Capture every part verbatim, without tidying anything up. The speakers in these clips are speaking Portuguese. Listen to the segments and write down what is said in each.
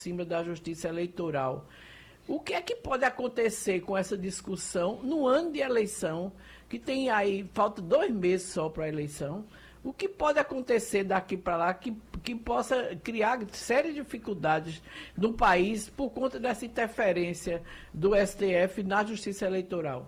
cima da Justiça Eleitoral. O que é que pode acontecer com essa discussão no ano de eleição, que tem aí, falta dois meses só para a eleição? O que pode acontecer daqui para lá que, que possa criar sérias dificuldades no país por conta dessa interferência do S T F na Justiça Eleitoral?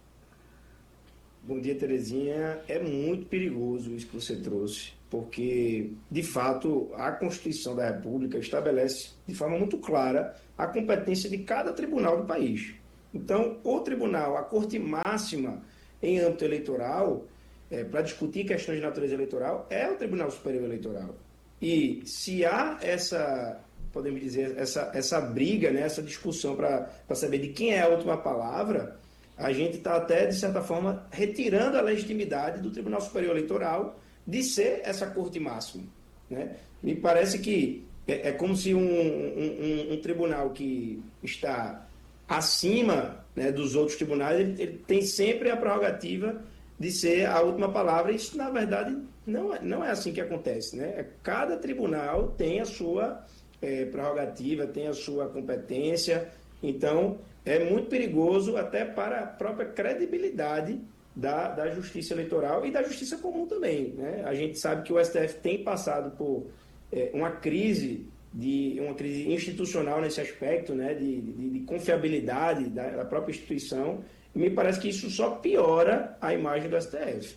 Bom dia, Terezinha. É muito perigoso isso que você trouxe, porque, de fato, a Constituição da República estabelece de forma muito clara a competência de cada tribunal do país. Então, o tribunal, a corte máxima em âmbito eleitoral, é, para discutir questões de natureza eleitoral, é o Tribunal Superior Eleitoral. E se há essa, podemos dizer, essa, essa briga, né, essa discussão para saber de quem é a última palavra, a gente está até, de certa forma, retirando a legitimidade do Tribunal Superior Eleitoral de ser essa corte máxima, né? Me parece que é, é como se um, um, um, um tribunal que está acima, né, dos outros tribunais, ele, ele tem sempre a prerrogativa de ser a última palavra. Isso, na verdade, não é, não é assim que acontece, né? Cada tribunal tem a sua é, prerrogativa, tem a sua competência. Então, é muito perigoso até para a própria credibilidade da, da justiça eleitoral e da justiça comum também, né? A gente sabe que o S T F tem passado por é, uma crise de uma crise institucional nesse aspecto, né? de, de, de confiabilidade da, da própria instituição, e me parece que isso só piora a imagem do S T F.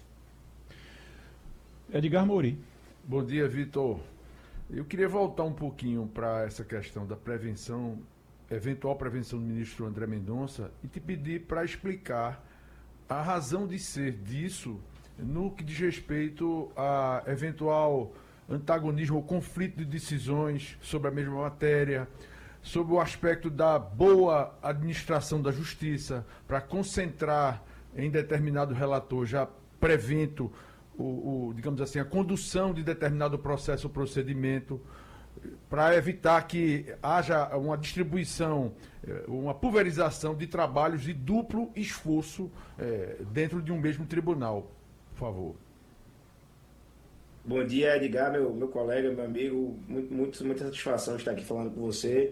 Edgar Mouri. Bom dia, Vitor. Eu queria voltar um pouquinho para essa questão da prevenção, eventual prevenção do ministro André Mendonça, e te pedir para explicar a razão de ser disso no que diz respeito a eventual antagonismo ou conflito de decisões sobre a mesma matéria, sobre o aspecto da boa administração da justiça, para concentrar em determinado relator, já prevento, o, o, digamos assim, a condução de determinado processo ou procedimento, para evitar que haja uma distribuição, uma pulverização de trabalhos de duplo esforço é, dentro de um mesmo tribunal. Por favor. Bom dia, Edgar, meu, meu colega, meu amigo. Muito, muito, muita satisfação estar aqui falando com você.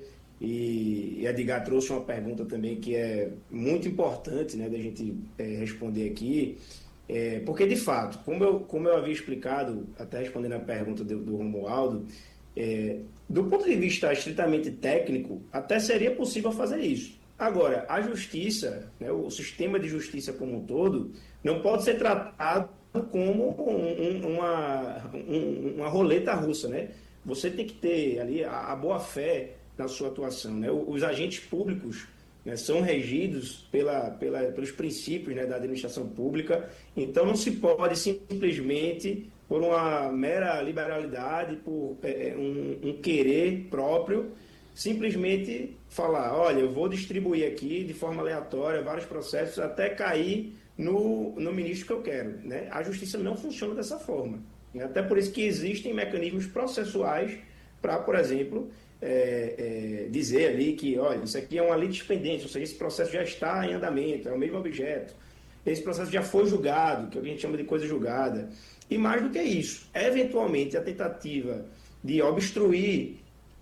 E, e Edgar trouxe uma pergunta também que é muito importante, né, da gente é, responder aqui. É, porque, de fato, como eu, como eu havia explicado, até respondendo a pergunta do, do Romualdo, É, do ponto de vista estritamente técnico, até seria possível fazer isso. Agora, a justiça, né, o sistema de justiça como um todo, não pode ser tratado como um, um, uma, um, uma roleta russa, né? Você tem que ter ali a, a boa-fé na sua atuação, né? Os agentes públicos, né, são regidos pela, pela, pelos princípios, né, da administração pública, então não se pode simplesmente, por uma mera liberalidade, por é, um, um querer próprio, simplesmente falar, olha, eu vou distribuir aqui de forma aleatória vários processos até cair no, no ministro que eu quero, né? A justiça não funciona dessa forma, né? Até por isso que existem mecanismos processuais para, por exemplo, é, é, dizer ali que, olha, isso aqui é uma litispendência, ou seja, esse processo já está em andamento, é o mesmo objeto, esse processo já foi julgado, que a gente chama de coisa julgada. E mais do que isso, eventualmente a tentativa de obstruir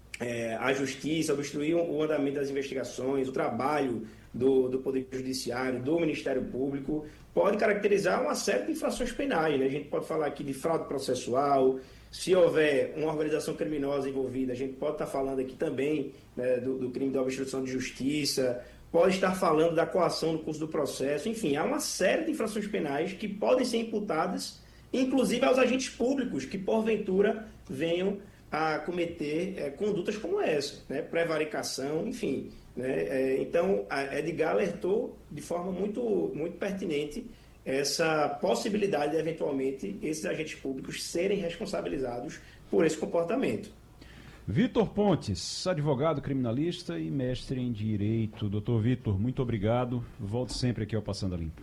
é, a justiça, obstruir o andamento das investigações, o trabalho do, do Poder Judiciário, do Ministério Público, pode caracterizar uma série de infrações penais, né? A gente pode falar aqui de fraude processual. Se houver uma organização criminosa envolvida, a gente pode estar falando aqui também, né, do, do crime de obstrução de justiça, pode estar falando da coação no curso do processo. Enfim, há uma série de infrações penais que podem ser imputadas, inclusive aos agentes públicos que, porventura, venham a cometer é, condutas como essa, né? Prevaricação, enfim. Né? É, então, a Edgar alertou de forma muito, muito pertinente essa possibilidade de, eventualmente, esses agentes públicos serem responsabilizados por esse comportamento. Vitor Pontes, advogado criminalista e mestre em Direito. Doutor Vitor, muito obrigado. Volte sempre aqui ao Passando a Limpo.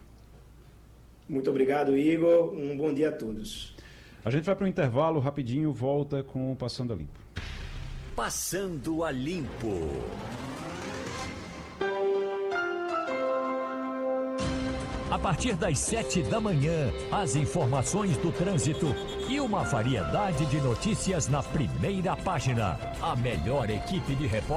Muito obrigado, Igor. Um bom dia a todos. A gente vai para o intervalo, rapidinho, volta com o Passando a Limpo. Passando a Limpo. A partir das sete da manhã, as informações do trânsito e uma variedade de notícias na primeira página. A melhor equipe de repórteres